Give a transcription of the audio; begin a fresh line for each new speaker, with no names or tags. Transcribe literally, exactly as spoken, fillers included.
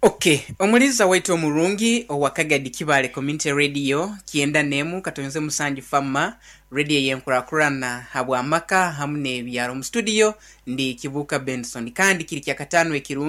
Okay, omuliza waitu omurungi owakagadi Kibale Community Radio kienda nemu katonze musanji fama radio yenkurakurana habwa maka hamne byaro mu studio ndi Kibuka Benson kandi kiri kya katano ekirungi